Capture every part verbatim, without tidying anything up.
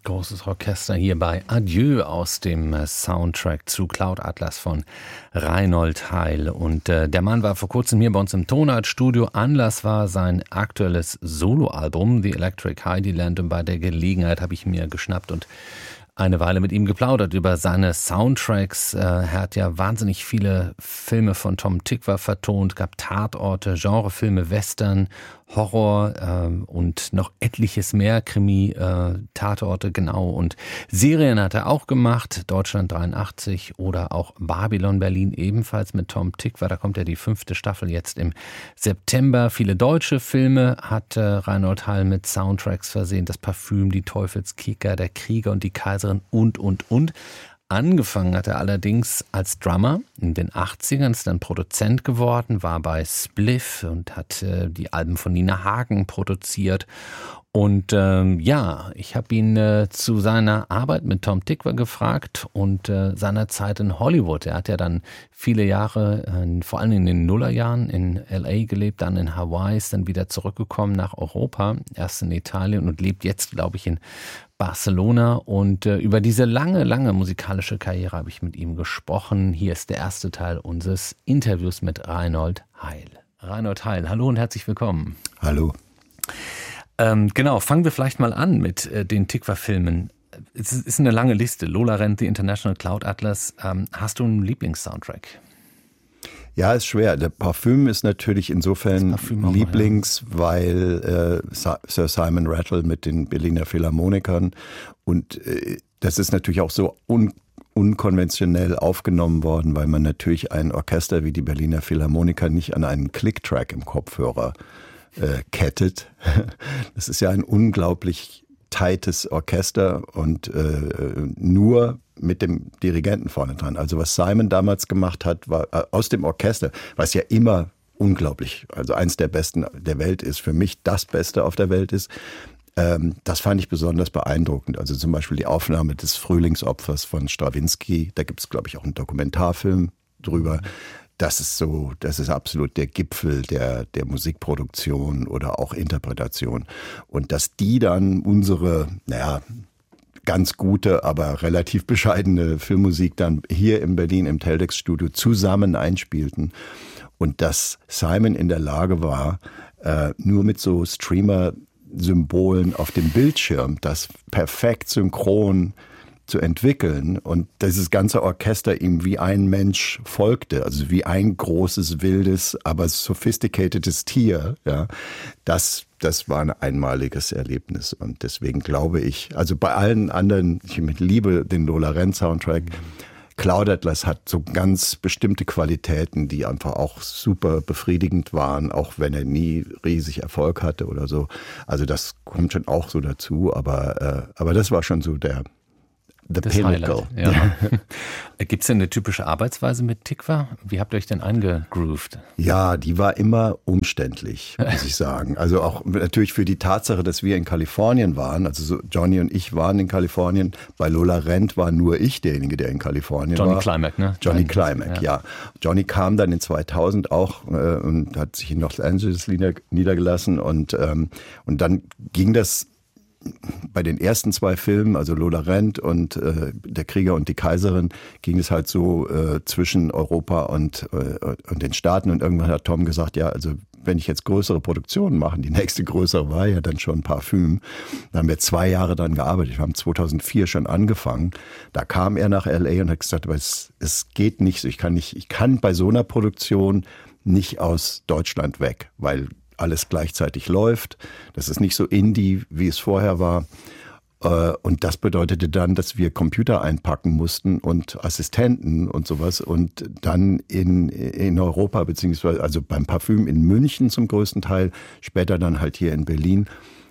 großes Orchester hier bei Adieu aus dem Soundtrack zu Cloud Atlas von Reinhold Heil. Und äh, der Mann war vor kurzem hier bei uns im Tonartstudio. Anlass war sein aktuelles Soloalbum The Electric Heidiland, und bei der Gelegenheit habe ich mir geschnappt und eine Weile mit ihm geplaudert über seine Soundtracks. Er hat ja wahnsinnig viele Filme von Tom Tykwer vertont, gab Tatorte, Genrefilme, Western, Horror äh, und noch etliches mehr, Krimi, äh, Tatorte, genau. Und Serien hat er auch gemacht, Deutschland dreiundachtzig oder auch Babylon Berlin, ebenfalls mit Tom Tykwer. Da kommt ja die fünfte Staffel jetzt im September. Viele deutsche Filme hat äh, Reinhold Heil mit Soundtracks versehen. Das Parfüm, die Teufelskicker, der Krieger und die Kaiserin und, und, und. Angefangen hat er allerdings als Drummer in den achtzigern, ist dann Produzent geworden, war bei Spliff und hat äh, die Alben von Nina Hagen produziert. Und ähm, ja, ich habe ihn äh, zu seiner Arbeit mit Tom Tykwer gefragt und äh, seiner Zeit in Hollywood. Er hat ja dann viele Jahre, äh, vor allem in den Nullerjahren in L A gelebt, dann in Hawaii, ist dann wieder zurückgekommen nach Europa, erst in Italien und lebt jetzt, glaube ich, in Barcelona. Und äh, über diese lange, lange musikalische Karriere habe ich mit ihm gesprochen. Hier ist der erste Teil unseres Interviews mit Reinhold Heil. Reinhold Heil, hallo und herzlich willkommen. Hallo. Ähm, genau, fangen wir vielleicht mal an mit äh, den Tykwer-Filmen. Es ist eine lange Liste. Lola Rent, The International Cloud Atlas. Ähm, hast du einen Lieblingssoundtrack? Ja, ist schwer. Der Parfüm ist natürlich insofern Lieblings, mal, ja. weil äh, Sir Simon Rattle mit den Berliner Philharmonikern, und äh, das ist natürlich auch so un unkonventionell aufgenommen worden, weil man natürlich ein Orchester wie die Berliner Philharmoniker nicht an einen Click-Track im Kopfhörer äh, kettet. Das ist ja ein unglaublich tightes Orchester und äh, nur mit dem Dirigenten vorne dran. Also was Simon damals gemacht hat, war äh, aus dem Orchester, was ja immer unglaublich, also eins der besten der Welt ist, für mich das Beste auf der Welt ist, ähm, das fand ich besonders beeindruckend. Also zum Beispiel die Aufnahme des Frühlingsopfers von Strawinsky, da gibt es, glaube ich, auch einen Dokumentarfilm drüber. Das ist so, das ist absolut der Gipfel der, der Musikproduktion oder auch Interpretation. Und dass die dann unsere, naja, ganz gute, aber relativ bescheidene Filmmusik dann hier in Berlin im Teldex-Studio zusammen einspielten. Und dass Simon in der Lage war, äh, nur mit so Streamer-Symbolen auf dem Bildschirm das perfekt synchron zu entwickeln und dieses ganze Orchester ihm wie ein Mensch folgte, also wie ein großes, wildes, aber sophisticatedes Tier, ja, das, das war ein einmaliges Erlebnis und deswegen glaube ich, also bei allen anderen, ich mit Liebe den Lola Rent Soundtrack, Cloud Atlas hat so ganz bestimmte Qualitäten, die einfach auch super befriedigend waren, auch wenn er nie riesig Erfolg hatte oder so. Also das kommt schon auch so dazu, aber, äh, aber das war schon so der The das Pinnacle. Ja. Gibt es denn eine typische Arbeitsweise mit Tykwer? Wie habt ihr euch denn eingegroovt? Ja, die war immer umständlich, muss ich sagen. Also auch natürlich für die Tatsache, dass wir in Kalifornien waren. Also so Johnny und ich waren in Kalifornien. Bei Lola Rent war nur ich derjenige, der in Kalifornien Johnny war. Johnny Klimek, ne? Johnny Klimek, ja. ja. Johnny kam dann in zweitausend auch äh, und hat sich in Los Angeles niedergelassen. Und, ähm, und dann ging das bei den ersten zwei Filmen, also Lola Rent und äh, Der Krieger und die Kaiserin, ging es halt so äh, zwischen Europa und, äh, und den Staaten. Und irgendwann hat Tom gesagt, ja, also wenn ich jetzt größere Produktionen mache, die nächste größere war ja dann schon Parfüm. Da haben wir zwei Jahre dran gearbeitet. Wir haben zweitausendvier schon angefangen. Da kam er nach L A und hat gesagt, aber es, es geht nicht so. Ich kann nicht, ich kann bei so einer Produktion nicht aus Deutschland weg, weil alles gleichzeitig läuft. Das ist nicht so Indie, wie es vorher war. Und das bedeutete dann, dass wir Computer einpacken mussten und Assistenten und sowas und dann in, in Europa, beziehungsweise also beim Parfüm in München zum größten Teil, später dann halt hier in Berlin,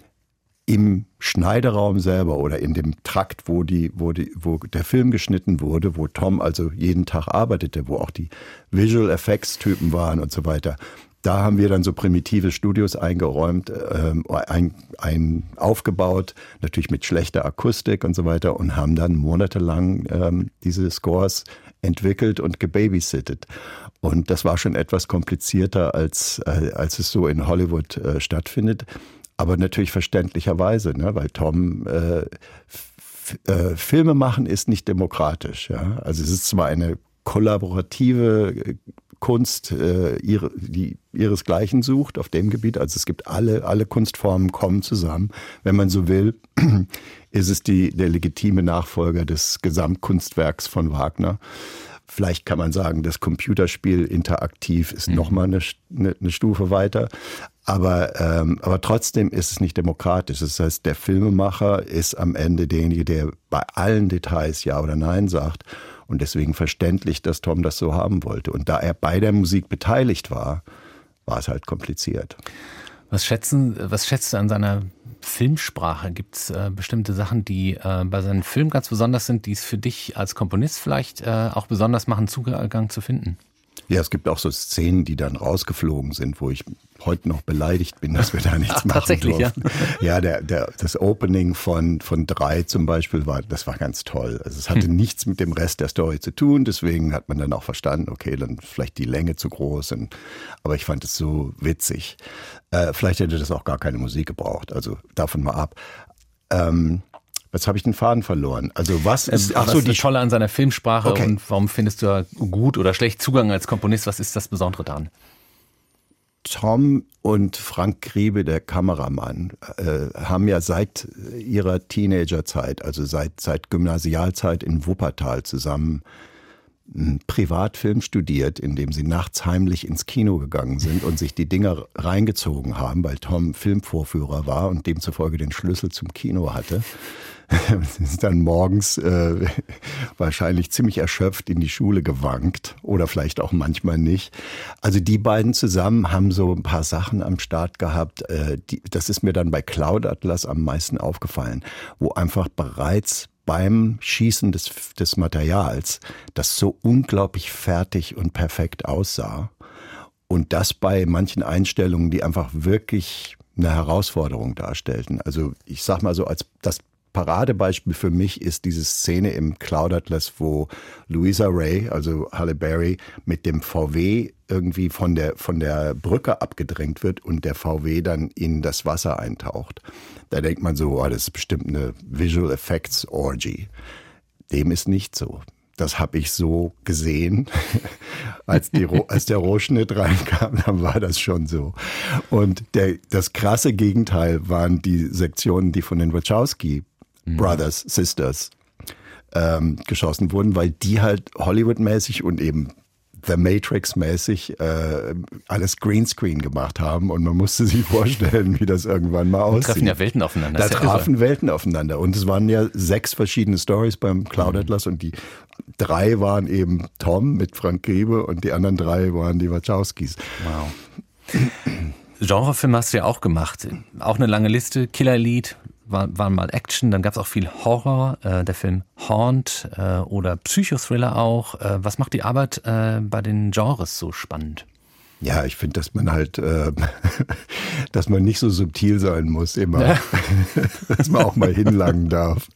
im Schneideraum selber oder in dem Trakt, wo die, wo die, wo der Film geschnitten wurde, wo Tom also jeden Tag arbeitete, wo auch die Visual Effects Typen waren und so weiter. Da haben wir dann so primitive Studios eingeräumt, ähm, ein, ein aufgebaut, natürlich mit schlechter Akustik und so weiter und haben dann monatelang ähm, diese Scores entwickelt und gebabysittet. Und das war schon etwas komplizierter, als, äh, als es so in Hollywood äh, stattfindet. Aber natürlich verständlicherweise, ne? Weil Tom äh, äh, Filme machen ist nicht demokratisch. Ja? Also es ist zwar eine kollaborative Kunst, äh, ihre, die ihresgleichen sucht auf dem Gebiet. Also es gibt alle, alle Kunstformen kommen zusammen. Wenn man so will, ist es die, der legitime Nachfolger des Gesamtkunstwerks von Wagner. Vielleicht kann man sagen, das Computerspiel interaktiv ist mhm. nochmal eine, eine, eine Stufe weiter. Aber, ähm, aber trotzdem ist es nicht demokratisch. Das heißt, der Filmemacher ist am Ende derjenige, der bei allen Details Ja oder Nein sagt. Und deswegen verständlich, dass Tom das so haben wollte. Und da er bei der Musik beteiligt war, war es halt kompliziert. Was schätzen, was schätzt du an seiner Filmsprache? Gibt es äh, bestimmte Sachen, die äh, bei seinen Filmen ganz besonders sind, die es für dich als Komponist vielleicht äh, auch besonders machen, Zugang zu finden? Ja, es gibt auch so Szenen, die dann rausgeflogen sind, wo ich heute noch beleidigt bin, dass wir da nichts Ach, machen tatsächlich, durften. Ja, ja der, der, das Opening von, von drei zum Beispiel, war, das war ganz toll. Also es hatte hm. nichts mit dem Rest der Story zu tun, deswegen hat man dann auch verstanden, okay, dann vielleicht die Länge zu groß. Und, aber ich fand es so witzig. Äh, vielleicht hätte das auch gar keine Musik gebraucht, also davon mal ab. Ähm, Jetzt habe ich den Faden verloren. Also was ist, ach so, die Tolle an seiner Filmsprache okay. Und warum findest du gut oder schlecht Zugang als Komponist? Was ist das Besondere daran? Tom und Frank Griebe, der Kameramann, äh, haben ja seit ihrer Teenagerzeit, also seit, seit Gymnasialzeit in Wuppertal zusammen einen Privatfilm studiert, in dem sie nachts heimlich ins Kino gegangen sind und sich die Dinger reingezogen haben, weil Tom Filmvorführer war und demzufolge den Schlüssel zum Kino hatte. Sie ist dann morgens äh, wahrscheinlich ziemlich erschöpft in die Schule gewankt oder vielleicht auch manchmal nicht. Also die beiden zusammen haben so ein paar Sachen am Start gehabt. Äh, die, das ist mir dann bei Cloud Atlas am meisten aufgefallen, wo einfach bereits beim Schießen des, des Materials das so unglaublich fertig und perfekt aussah. Und das bei manchen Einstellungen, die einfach wirklich eine Herausforderung darstellten. Also ich sag mal so, als das Paradebeispiel für mich ist diese Szene im Cloud Atlas, wo Louisa Ray, also Halle Berry, mit dem V W irgendwie von der, von der Brücke abgedrängt wird und der V W dann in das Wasser eintaucht. Da denkt man so, oh, das ist bestimmt eine Visual Effects Orgy. Dem ist nicht so. Das habe ich so gesehen, als, die, als der Rohschnitt reinkam, dann war das schon so. Und der, das krasse Gegenteil waren die Sektionen, die von den Wachowski Brothers, Sisters ähm, geschossen wurden, weil die halt Hollywood-mäßig und eben The Matrix-mäßig äh, alles Greenscreen gemacht haben und man musste sich vorstellen, wie das irgendwann mal aussieht. Da treffen ja Welten aufeinander. Da trafen ja Welten aufeinander und es waren ja sechs verschiedene Stories beim Cloud Atlas mhm. und die drei waren eben Tom mit Frank Griebe und die anderen drei waren die Wachowskis. Wow. Genrefilme hast du ja auch gemacht. Auch eine lange Liste, Killerlied, war, war mal Action, dann gab es auch viel Horror, äh, der Film Haunt äh, oder Psychothriller auch. Äh, was macht die Arbeit äh, bei den Genres so spannend? Ja, ich finde, dass man halt, äh, dass man nicht so subtil sein muss immer, ja. Dass man auch mal hinlangen darf.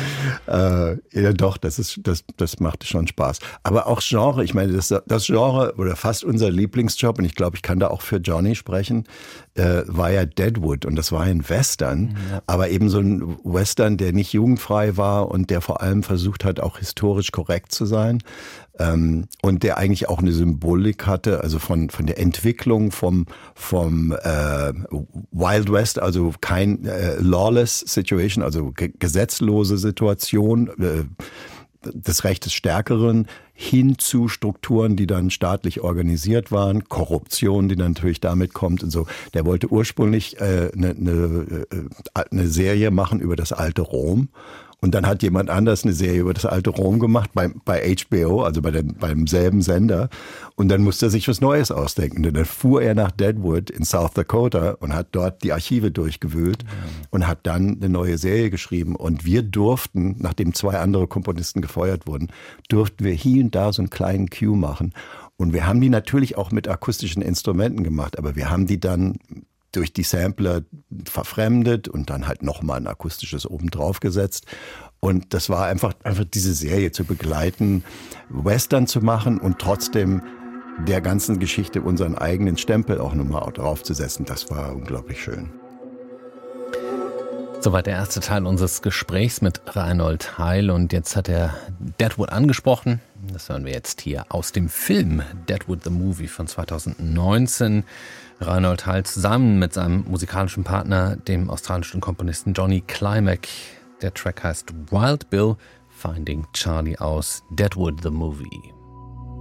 Äh, ja, doch, das ist, das, das macht schon Spaß. Aber auch Genre, ich meine, das, das Genre oder fast unser Lieblingsjob, und ich glaube, ich kann da auch für Johnny sprechen, äh, war ja Deadwood und das war ein Western, ja. Aber eben so ein Western, der nicht jugendfrei war und der vor allem versucht hat, auch historisch korrekt zu sein. Ähm, und der eigentlich auch eine Symbolik hatte, also von von der Entwicklung vom vom äh, Wild West, also kein äh, lawless Situation, also ge- gesetzlose Situation, äh, des Recht des Stärkeren, hin zu Strukturen, die dann staatlich organisiert waren, Korruption, die dann natürlich damit kommt und so. Der wollte ursprünglich eine äh, ne, ne, ne Serie machen über das alte Rom. Und dann hat jemand anders eine Serie über das alte Rom gemacht, bei, bei H B O, also bei dem, beim selben Sender. Und dann musste er sich was Neues ausdenken. Und dann fuhr er nach Deadwood in South Dakota und hat dort die Archive durchgewühlt mhm. und hat dann eine neue Serie geschrieben. Und wir durften, nachdem zwei andere Komponisten gefeuert wurden, durften wir hier und da so einen kleinen Cue machen. Und wir haben die natürlich auch mit akustischen Instrumenten gemacht, aber wir haben die dann durch die Sampler verfremdet und dann halt nochmal ein akustisches oben drauf gesetzt. Und das war einfach, einfach diese Serie zu begleiten, Western zu machen und trotzdem der ganzen Geschichte unseren eigenen Stempel auch nochmal draufzusetzen. Das war unglaublich schön. Soweit der erste Teil unseres Gesprächs mit Reinhold Heil. Und jetzt hat er Deadwood angesprochen. Das hören wir jetzt hier aus dem Film Deadwood the Movie von zweitausendneunzehn. Reinhold Heil zusammen mit seinem musikalischen Partner, dem australischen Komponisten Johnny Klimek. Der Track heißt Wild Bill, Finding Charlie aus Deadwood the Movie.